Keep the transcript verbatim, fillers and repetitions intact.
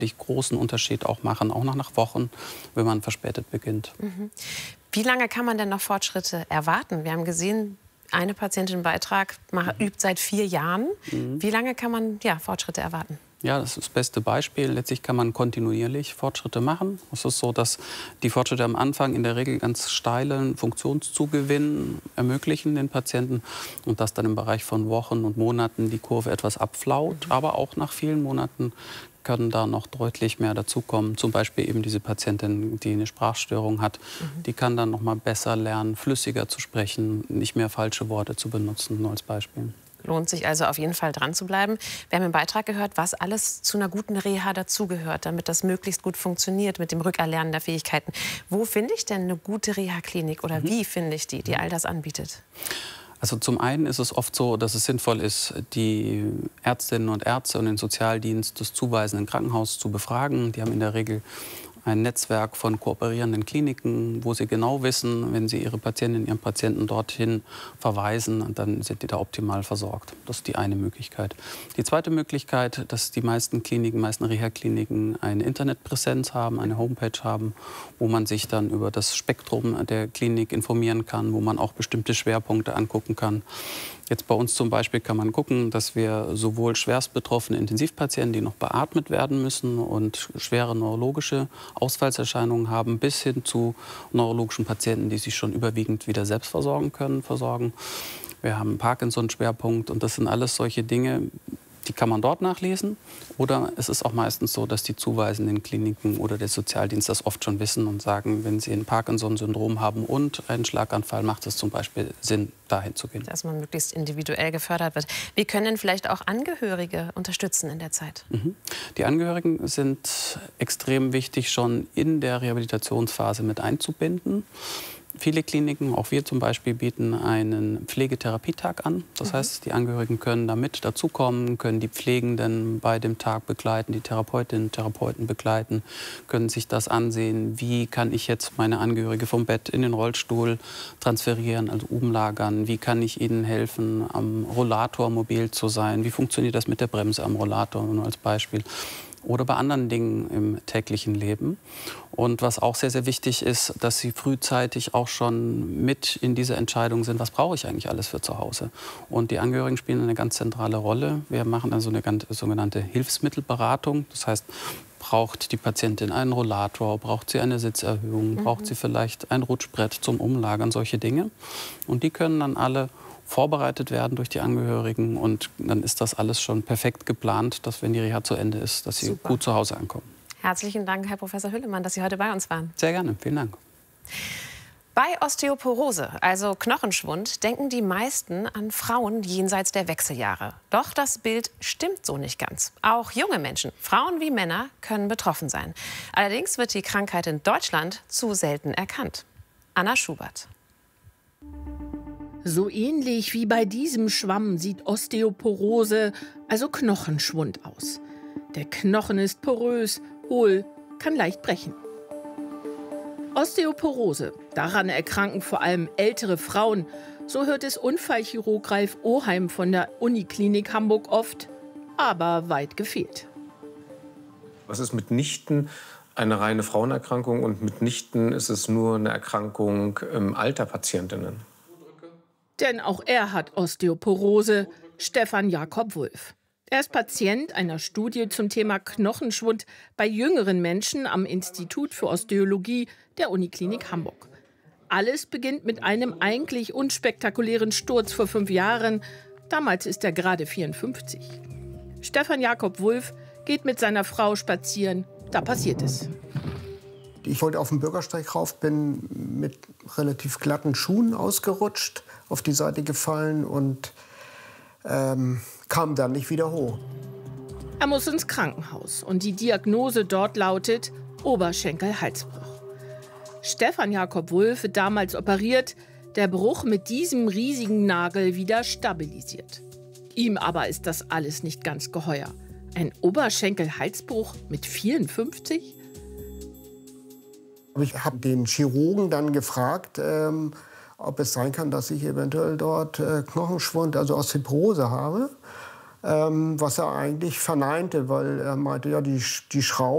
großen Unterschied auch machen, auch nach Wochen, wenn man verspätet beginnt. Mhm. Wie lange kann man denn noch Fortschritte erwarten? Wir haben gesehen, eine Patientin im Beitrag macht, übt seit vier Jahren. Mhm. Wie lange kann man ja, Fortschritte erwarten? Ja, das ist das beste Beispiel. Letztlich kann man kontinuierlich Fortschritte machen. Es ist so, dass die Fortschritte am Anfang in der Regel ganz steilen Funktionszugewinn ermöglichen den Patienten und dass dann im Bereich von Wochen und Monaten die Kurve etwas abflaut. Mhm. Aber auch nach vielen Monaten können da noch deutlich mehr dazukommen. Zum Beispiel eben diese Patientin, die eine Sprachstörung hat, mhm. die kann dann noch mal besser lernen, flüssiger zu sprechen, nicht mehr falsche Worte zu benutzen, nur als Beispiel. Lohnt sich also auf jeden Fall dran zu bleiben. Wir haben im Beitrag gehört, was alles zu einer guten Reha dazugehört, damit das möglichst gut funktioniert mit dem Rückerlernen der Fähigkeiten. Wo finde ich denn eine gute Reha-Klinik oder mhm. wie finde ich die, die all das anbietet? Also zum einen ist es oft so, dass es sinnvoll ist, die Ärztinnen und Ärzte und den Sozialdienst des zuweisenden Krankenhauses zu befragen. Die haben in der Regel ein Netzwerk von kooperierenden Kliniken, wo sie genau wissen, wenn sie ihre Patientinnen, ihren Patienten dorthin verweisen, dann sind die da optimal versorgt. Das ist die eine Möglichkeit. Die zweite Möglichkeit, dass die meisten Kliniken, meisten Reha-Kliniken eine Internetpräsenz haben, eine Homepage haben, wo man sich dann über das Spektrum der Klinik informieren kann, wo man auch bestimmte Schwerpunkte angucken kann. Jetzt bei uns zum Beispiel kann man gucken, dass wir sowohl schwerst betroffene Intensivpatienten, die noch beatmet werden müssen und schwere neurologische Ausfallserscheinungen haben, bis hin zu neurologischen Patienten, die sich schon überwiegend wieder selbst versorgen können, versorgen. Wir haben einen Parkinson-Schwerpunkt und das sind alles solche Dinge, die kann man dort nachlesen. Oder es ist auch meistens so, dass die zuweisenden Kliniken oder der Sozialdienst das oft schon wissen und sagen, wenn sie ein Parkinson-Syndrom haben und einen Schlaganfall, macht es zum Beispiel Sinn, dahin zu gehen. Dass man möglichst individuell gefördert wird. Wie können denn vielleicht auch Angehörige unterstützen in der Zeit? Mhm. Die Angehörigen sind extrem wichtig, schon in der Rehabilitationsphase mit einzubinden. Viele Kliniken, auch wir zum Beispiel, bieten einen Pflegetherapietag an. Das mhm. heißt, die Angehörigen können da mit dazukommen, können die Pflegenden bei dem Tag begleiten, die Therapeutinnen und Therapeuten begleiten, können sich das ansehen, wie kann ich jetzt meine Angehörige vom Bett in den Rollstuhl transferieren, also umlagern, wie kann ich ihnen helfen, am Rollator mobil zu sein, wie funktioniert das mit der Bremse am Rollator, nur als Beispiel. Oder bei anderen Dingen im täglichen Leben. Und was auch sehr, sehr wichtig ist, dass sie frühzeitig auch schon mit in dieser Entscheidung sind, was brauche ich eigentlich alles für zu Hause. Und die Angehörigen spielen eine ganz zentrale Rolle. Wir machen also eine ganz, sogenannte Hilfsmittelberatung. Das heißt, braucht die Patientin einen Rollator, braucht sie eine Sitzerhöhung, mhm. braucht sie vielleicht ein Rutschbrett zum Umlagern, solche Dinge. Und die können dann alle vorbereitet werden durch die Angehörigen und dann ist das alles schon perfekt geplant, dass wenn die Reha zu Ende ist, dass sie Super. gut zu Hause ankommen. Herzlichen Dank, Herr Professor Hüllemann, dass Sie heute bei uns waren. Sehr gerne, vielen Dank. Bei Osteoporose, also Knochenschwund, denken die meisten an Frauen jenseits der Wechseljahre. Doch das Bild stimmt so nicht ganz. Auch junge Menschen, Frauen wie Männer, können betroffen sein. Allerdings wird die Krankheit in Deutschland zu selten erkannt. Anna Schubert. So ähnlich wie bei diesem Schwamm sieht Osteoporose, also Knochenschwund, aus. Der Knochen ist porös, hohl, kann leicht brechen. Osteoporose, daran erkranken vor allem ältere Frauen. So hört es Unfallchirurg Ralf Oheim von der Uniklinik Hamburg oft, aber weit gefehlt. Es ist mitnichten eine reine Frauenerkrankung und mitnichten ist es nur eine Erkrankung im Alter Patientinnen. Denn auch er hat Osteoporose, Stefan Jakob Wulff. Er ist Patient einer Studie zum Thema Knochenschwund bei jüngeren Menschen am Institut für Osteologie der Uniklinik Hamburg. Alles beginnt mit einem eigentlich unspektakulären Sturz vor fünf Jahren. Damals ist er gerade vierundfünfzig. Stefan Jakob Wulff geht mit seiner Frau spazieren. Da passiert es. Ich wollte auf den Bürgersteig rauf, bin mit relativ glatten Schuhen ausgerutscht, auf die Seite gefallen und ähm, kam dann nicht wieder hoch. Er muss ins Krankenhaus und die Diagnose dort lautet Oberschenkel-Halsbruch. Stefan Jakob Wulff wird damals operiert, der Bruch mit diesem riesigen Nagel wieder stabilisiert. Ihm aber ist das alles nicht ganz geheuer. Ein Oberschenkel-Halsbruch mit vierundfünfzig? Ich habe den Chirurgen dann gefragt, ähm, ob es sein kann, dass ich eventuell dort äh, Knochenschwund, also Osteoporose habe. Ähm, was er eigentlich verneinte, weil er meinte, ja, die, die Schrauben